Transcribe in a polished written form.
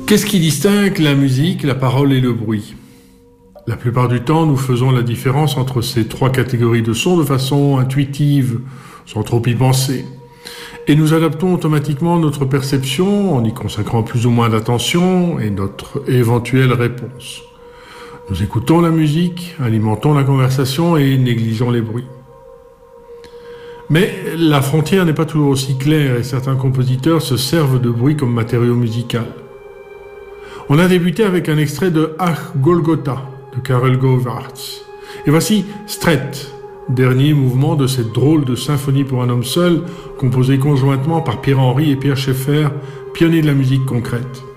Qu'est-ce qui distingue la musique, la parole et le bruit? La plupart du temps, nous faisons la différence entre ces trois catégories de sons de façon intuitive, sans trop y penser. Et nous adaptons automatiquement notre perception en y consacrant plus ou moins d'attention et notre éventuelle réponse. Nous écoutons la musique, alimentons la conversation et négligeons les bruits. Mais la frontière n'est pas toujours aussi claire et certains compositeurs se servent de bruit comme matériau musical. On a débuté avec un extrait de Ach Golgotha de Karel Govaerts. Et voici Strait, dernier mouvement de cette drôle de symphonie pour un homme seul, composée conjointement par Pierre Henry et Pierre Schaeffer, pionniers de la musique concrète.